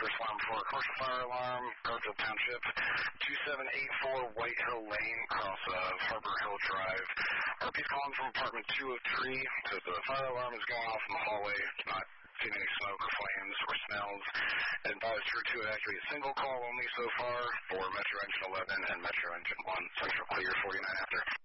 first alarm for a commercial fire alarm, Garfield Township, 2784 White Hill Lane, across Harbor Hill Drive. RP's calling from apartment 203, because the fire alarm is going off in the hallway, not seen any smoke or flames or smells. And advised her to evacuate single call only so far for Metro Engine 11 and Metro Engine 1. Central clear 49 after.